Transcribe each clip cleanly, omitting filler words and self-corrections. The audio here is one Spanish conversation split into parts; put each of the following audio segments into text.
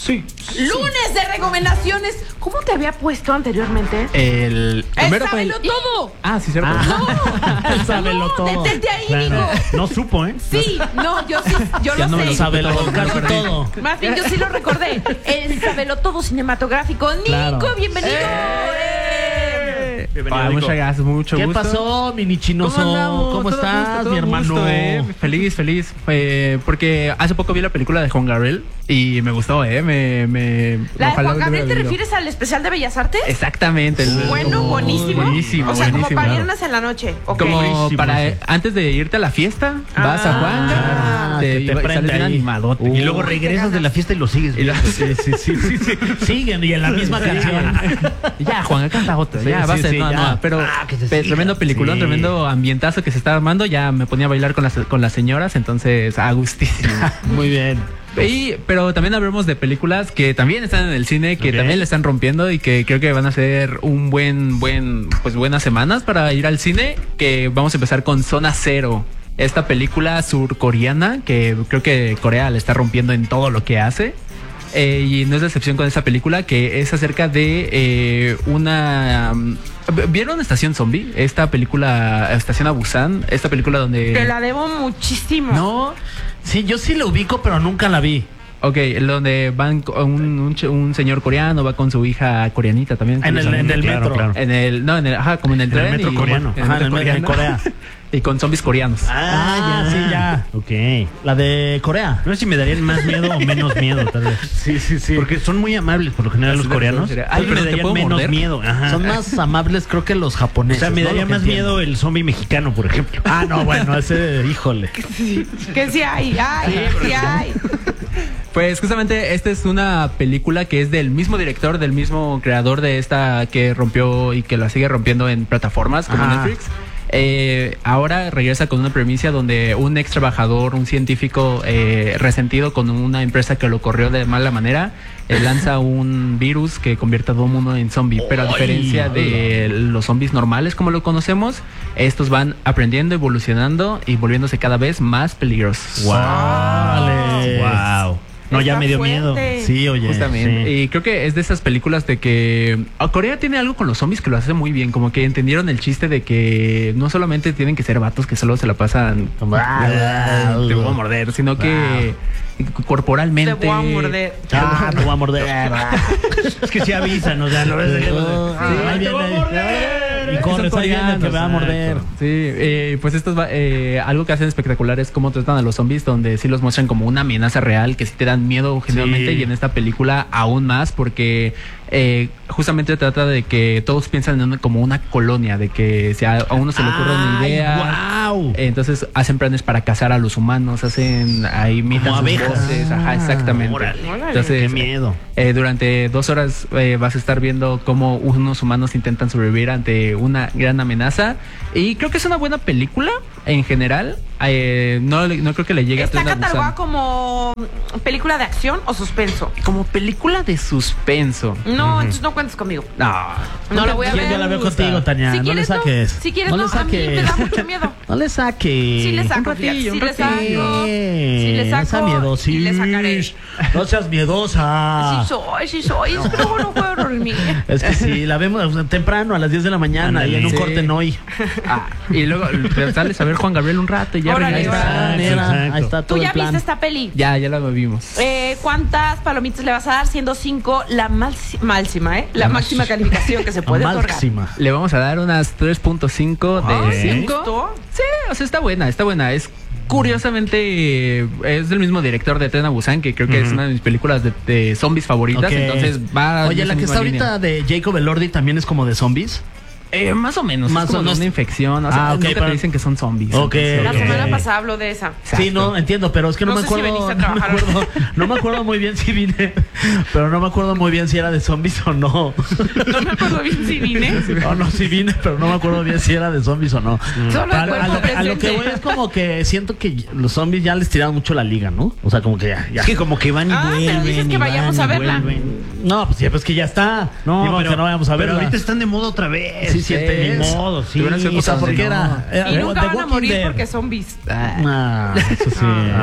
Sí. Lunes de recomendaciones. ¿Cómo te había puesto anteriormente? El primero fue ¡Sábelo todo! Ah, sí, cierto. No, Sábelo todo. detente ahí, Claro. Nico. No supo, ¿eh? Sí, no, yo sí, yo Ya lo no me sé. lo sabe Sábelo todo. Más bien, yo sí lo recordé. El Sábelo Todo cinematográfico. Nico, Claro. bienvenido. Muchas gracias, mucho ¿Qué gusto. pasó, mini chinoso? andamos? ¿Cómo Todo estás, gusto, mi todo hermano? gusto, Feliz, feliz. Porque hace poco vi la película de Juan Gabriel y me gustó, ¿La de ojalá Juan Gabriel te hubiera vivido. refieres al especial de Bellas Artes? Exactamente. Bueno, buenísimo. Buenísimo, O sea, como buenísimo. para irnos en la noche. Ok. Como Buenísimo para ese. antes de irte a la fiesta, vas a Juan, Ah, te que te sales prende bien ahí. animadote. Y Y luego regresas de la fiesta y lo sigues viendo. Sí. Siguen y en la misma canción. Ya, Juan, canta otra. Sí, ya, sí, va a ser, sí, no, ya. no, pero Que se tremendo siga. peliculón, Sí. tremendo ambientazo que se está armando. Ya me ponía a bailar con las señoras, entonces a gustísimo. Muy bien. Pero también hablemos de películas que también están en el cine, que Ok. también le están rompiendo y que creo que van a ser un pues buenas semanas para ir al cine. Que vamos a empezar con Zona Cero, esta película surcoreana que creo que Corea le está rompiendo en todo lo que hace. Y no es la excepción con esta película, que es acerca de ¿vieron Estación Zombie? Esta película, Estación a Busan, esta película donde... Te la debo muchísimo. No, Sí, yo sí lo ubico, pero nunca la vi. ok, donde van un señor coreano va con su hija coreanita también. En el Claro, metro. claro. Como en el En el tren. metro y- coreano. en Ajá, en coreano. Corea. Y con zombies coreanos. Ah, ya, sí, ya. Ok. La de Corea. No sé si me darían más miedo o menos miedo, tal vez. Sí. Porque son muy amables, por lo general, los coreanos. Ay, Entonces pero me ¿te darían puedo menos morder? miedo. Ajá. Son más amables, creo que los O japoneses. sea, me ¿no? daría Lo que más entiendo. miedo el zombie mexicano, por ejemplo. Ah, no, bueno, ese, híjole. Que sí hay, sí hay. Pues justamente esta es una película que es del mismo director, del mismo creador de esta que rompió y que la sigue rompiendo en plataformas como Ajá. Netflix. Ahora regresa con una premisa donde un ex trabajador, un científico resentido con una empresa que lo corrió de mala manera, lanza un virus que convierte a todo el mundo en zombie. Pero a diferencia de los zombies normales como lo conocemos, estos van aprendiendo, evolucionando y volviéndose cada vez más peligrosos. Órale. Wow. No, ya Está me dio fuerte. miedo. Sí, oye. Justamente. sí. Y creo que es de esas películas de que Corea tiene algo con los zombies que lo hace muy bien. Como que entendieron el chiste de que no solamente tienen que ser vatos que solo se la pasan como te voy a morder, sino que corporalmente. Te voy a morder. Ah, te voy a morder. Es que sí avisan, o sea, lo ves. Ahí viene. Y Es que corre, son ahí viene, te va a morder. Sí, pues esto es algo que hacen espectacular es cómo tratan a los zombies, donde sí los muestran como una amenaza real, que sí te dan miedo generalmente, Sí. y en esta película aún más, porque justamente trata de que todos piensan como una colonia, de que si a uno se le ocurre una idea, ¡Wow! entonces hacen planes para cazar a los humanos, hacen ahí imitan Como sus abejas. voces, ajá, exactamente. Órale. Entonces, Qué miedo. durante 2 horas vas a estar viendo cómo unos humanos intentan sobrevivir ante una gran amenaza. Y creo que es una buena película en general. No creo que le llegue ¿Está a Tren a catalogada Busan. como película de acción o suspenso? Como película de suspenso. No, entonces no cuentes conmigo. No la voy a Yo ver. ya la veo contigo, Tania. Si No le quieres, no. saques. Si quieres, no no. le A mí me saques. da mucho miedo. No le saques. Sí le saco, Un ratillo, fíjate, un sí le saco. ratillo. Sí le No sea saco miedosa. y le sacaré. No seas miedosa. Sí soy. Es que luego no puedo dormir. Es que sí, la vemos temprano a las 10 de la mañana Ándale. y en un Sí. corte no hoy. Y luego te sales a ver Juan Gabriel un rato y ya Órale, regresas. órale. Mira, exacto. ahí está ¿Tú todo ya el plan. viste esta peli? Ya la vimos. ¿Cuántas palomitas le vas a dar? Siendo 5 la máxima, ¿eh? La máxima calificación que se puede otorgar. Máxima. Le vamos a dar unas 3.5 de Ay, ¿te 5. gustó? Sí, o sea, está buena. Es curiosamente es del mismo director de Tren a Busan, que creo que es una de mis películas de zombies favoritas. Ok. Entonces va. Oye, en la esa que está misma línea. ahorita de Jacob Elordi también es como de zombies. Más o menos. Más es como o de menos. una infección. O sea, Ah, ok, nunca pero- te dicen que son zombies. Ok, entonces, La ok. semana pasada habló de esa. Sí, no, entiendo, pero es que no, No me sé si acuerdo. veniste a no, me trabajar. acuerdo no me acuerdo muy bien si vine, pero no me acuerdo muy bien si era de zombies o no. No me acuerdo bien si vine. No, sí vine, pero no me acuerdo bien si era de zombies o no. Solo A, el lo- cuerpo a lo que presente. voy es como que siento que los zombies ya les tiraron mucho la liga, ¿no? O sea, como que ya. Es que como que van y Ah, pero vuelven. dices que y vayamos van a y verla. vuelven. No, pues ya, pues que ya está. Ni modo que no vayamos a pero verla. ahorita están de moda otra vez. Sí, sientes. Ni modo, sí. Tuvieron ciertos O sea, porque no. era Y nunca The van a Walking morir Dead. porque son zombies. Ah, eso sí.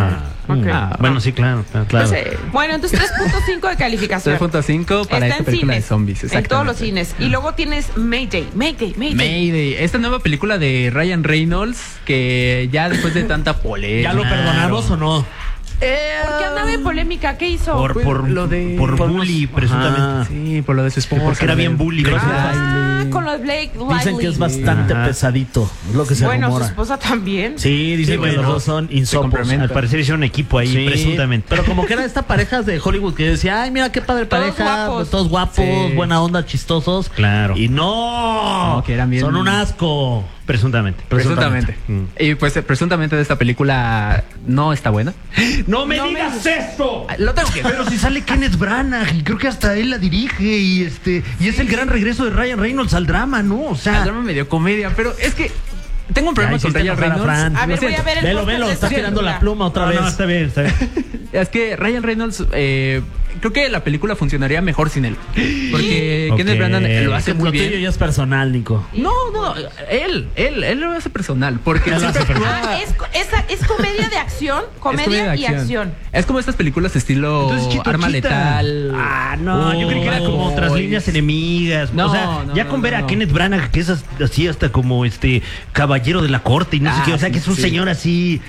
Ok. Bueno, sí, claro. Pues, bueno, entonces 3.5 de calificación. 3.5 para Está esta en película cines, de zombies. en todos los exactamente. cines. Y luego tienes Mayday. Mayday, esta nueva película de Ryan Reynolds que ya después de tanta polémica. ¿Ya lo perdonamos o no? ¿Por qué andaba en polémica? ¿Qué hizo? Por lo de- por por bully, los- presuntamente. Ajá. Sí, por lo de su esposa. Porque era bien bully. Con lo de Blake Lively. Dicen que es bastante Ajá. pesadito. Es lo que se Bueno, su rumora. esposa también. Sí, dicen Sí, que bueno, los dos son insopos. complementan. Al parecer hicieron equipo ahí, Sí, presuntamente. Pero como que era esta pareja de Hollywood que decía, ay, mira qué padre Todos pareja, guapos. todos guapos, Sí. buena onda, chistosos. Claro. Y no, No, que eran bien- son un asco. Presuntamente. Presuntamente. Y pues presuntamente de esta película no está buena. ¡No me No digas eso! Lo tengo que Pero si sale Kenneth Branagh y creo que hasta él la dirige y es el gran regreso de Ryan Reynolds al drama, ¿no? O El sea, drama medio comedia, pero es que tengo un problema Ya con hiciste Ryan enojar a Reynolds. Fran. A ver, Lo voy a siento. ver el Velo, póster velo, de está esta tirando la película. pluma otra no, vez. no, está bien, está bien. Es que Ryan Reynolds, creo que la película funcionaría mejor sin él. Porque Ok. Kenneth Branagh lo hace muy Lo tuyo bien. ya es personal, Nico. No, él lo hace personal. Porque Él lo siempre hace actúa- Es comedia de acción, es comedia y acción. Es como estas películas estilo Entonces, Chito Arma Chita. Letal. Ah, no, yo creí que era como otras líneas enemigas. No, o sea, no, ya no, con ver a no. Kenneth Branagh, que es así hasta como caballero de la corte y no sé Ah, qué, o sea, sí, que es un sí. señor así.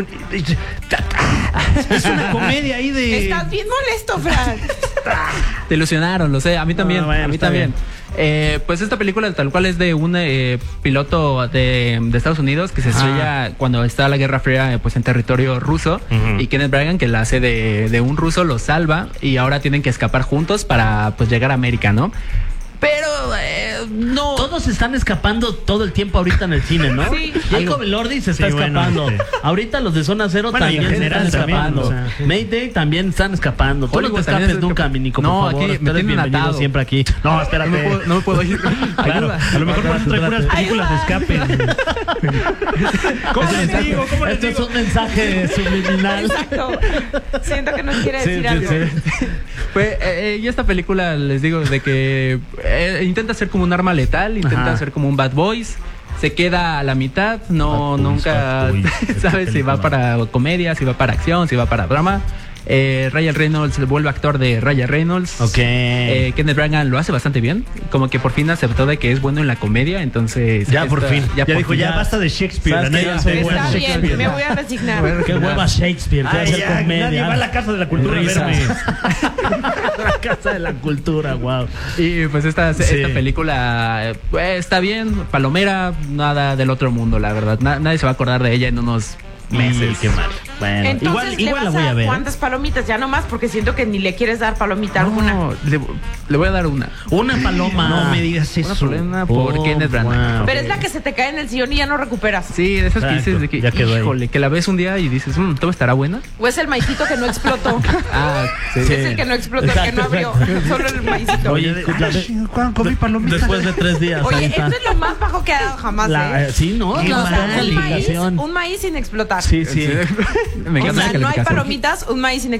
Es una comedia ahí de. Estás bien molesto, Fran. Te ilusionaron, lo sé. A mí también. bueno, a mí está también. Pues esta película tal cual es de un piloto de Estados Unidos que se estrella cuando está la Guerra Fría pues en territorio ruso. Ujú. Y Kenneth Branagh, que la hace de un ruso, lo salva y ahora tienen que escapar juntos para pues llegar a América, ¿no? Pero no. Todos están escapando todo el tiempo ahorita en el cine, ¿no? Sí. Jacob Elordi se está Sí, bueno, escapando. Ahorita los de Zona Cero Bueno, y en también se general están también, escapando. o sea, sí. Mayday también están escapando. Tú no te Hollywood también escapes está nunca, escapando. mi Nico, No, por favor. aquí me Tú eres tienen bienvenido atado. siempre aquí. No, espérate. No me puedo ir. Claro, Ayuda. a lo mejor por eso trae puras películas de escape. ¿Cómo les digo? ¿Cómo les Esto es digo? un mensaje subliminal. Exacto. Siento que nos quiere Sí, decir sí, algo. sí. Pues, y esta película, les digo, de que intenta ser como un arma letal, intenta Ajá. ser como un Bad Boys, se queda a la mitad, no Bad Boys, nunca Bad Boys. sabes si va para comedia, si va para acción, si va para drama. Ryan Reynolds vuelve actor de Ryan Reynolds. Ok. Kenneth Branagh lo hace bastante bien, como que por fin aceptó de que es bueno en la comedia, entonces Ya por fin. Ya por dijo, fin. ya basta de Shakespeare. ¿Sabes a nadie qué? le hace Sí, bueno Está bien, Shakespeare. me voy a resignar. Bueno, Qué hueva Shakespeare. Quiere Ay, hacer ya, comedia. nadie va a la Casa de la Cultura a Risas. verme. La Casa de la Cultura, wow. Y pues esta película está bien, palomera, nada del otro mundo, la verdad. Nadie se va a acordar de ella en unos meses. Qué mal. Bueno, Entonces, igual la ¿le vas voy a dar ver. cuántas palomitas? Ya nomás, porque siento que ni le quieres dar palomita alguna. No, le voy a dar una. Una paloma. No me digas Una eso. paloma por Oh, Kenneth Branagh. wow. Pero es la que se te cae en el sillón y ya no recuperas. Sí, de esas que Exacto, dices de que, ya quedó ahí. híjole, que la ves un día y dices, ¿todo estará buena? O es el maicito que no explotó. Ah, sí. Es el que no explotó, el que no abrió. Solo el maicito. Oye, ¿Cuándo comí palomitas? después de 3 días. Oye, ahí esto está. es lo más bajo que ha dado jamás, Sí, ¿no? Qué La mal. calificación. un maíz sin explotar. Sí, sí. Me O encanta sea, la no hay calificación. palomitas, un maíz sin